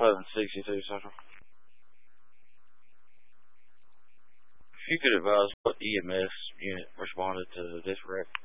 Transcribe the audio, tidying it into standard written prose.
1162 Central. If you could advise what EMS unit responded to this wreck.